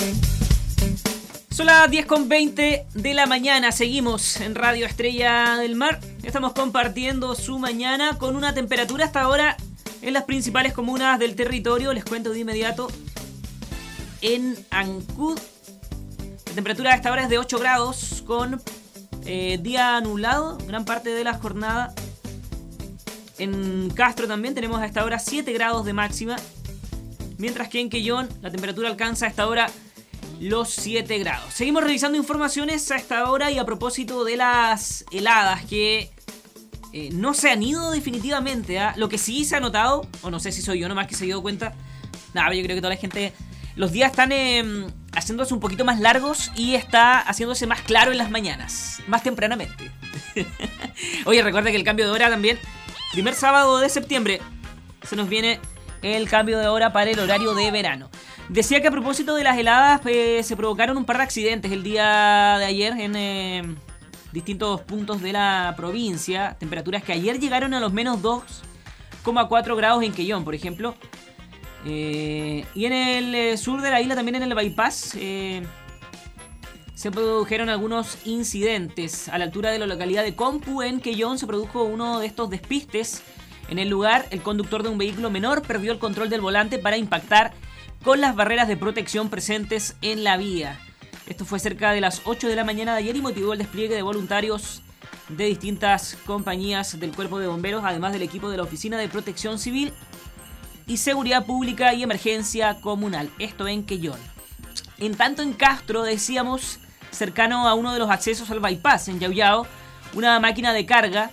Son las 10:20 de la mañana, seguimos en Radio Estrella del Mar. Estamos compartiendo su mañana con una temperatura hasta ahora en las principales comunas del territorio. Les cuento de inmediato. En Ancud, la temperatura hasta ahora es de 8 grados con día nublado gran parte de la jornada. En Castro también tenemos a esta hora 7 grados de máxima, mientras que en Quellón la temperatura alcanza a esta hora los 7 grados. Seguimos revisando informaciones a esta hora y a propósito de las heladas que no se han ido definitivamente. Lo que sí se ha notado, o no sé si soy yo nomás que se ha dado cuenta, nada, yo creo que toda la gente, los días están haciéndose un poquito más largos y está haciéndose más claro en las mañanas, más tempranamente. Oye, recuerda que el cambio de hora también, primer sábado de septiembre, se nos viene el cambio de hora para el horario de verano. Decía que a propósito de las heladas se provocaron un par de accidentes el día de ayer en distintos puntos de la provincia. Temperaturas que ayer llegaron a los menos 2,4 grados en Quellón, por ejemplo. Y en el sur de la isla, también en el Bypass, se produjeron algunos incidentes. A la altura de la localidad de Compu, en Quellón, se produjo uno de estos despistes. En el lugar, el conductor de un vehículo menor perdió el control del volante para impactar con las barreras de protección presentes en la vía. Esto fue cerca de las 8 de la mañana de ayer y motivó el despliegue de voluntarios de distintas compañías del Cuerpo de Bomberos, además del equipo de la Oficina de Protección Civil y Seguridad Pública y Emergencia Comunal. Esto en Quellón. En tanto, en Castro, decíamos, cercano a uno de los accesos al Bypass, en Yauyao, una máquina de carga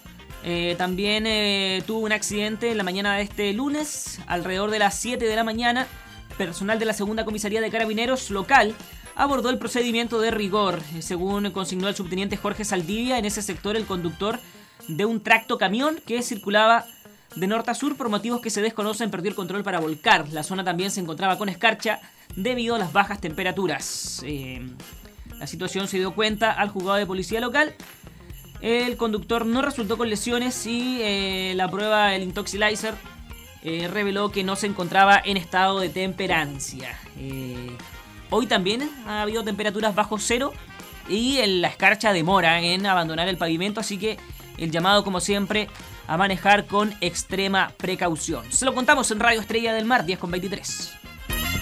también tuvo un accidente en la mañana de este lunes, alrededor de las 7 de la mañana. Personal de la segunda comisaría de carabineros local abordó el procedimiento de rigor. Según consignó el subteniente Jorge Saldivia, en ese sector el conductor de un tractocamión que circulaba de norte a sur por motivos que se desconocen perdió el control para volcar. La zona también se encontraba con escarcha debido a las bajas temperaturas. La situación se dio cuenta al juzgado de policía local. El conductor no resultó con lesiones y la prueba, el Intoxilizer, reveló que no se encontraba en estado de temperancia. Hoy también ha habido temperaturas bajo cero y la escarcha demora en abandonar el pavimento, así que el llamado, como siempre, a manejar con extrema precaución. Se lo contamos en Radio Estrella del Mar, 10:23.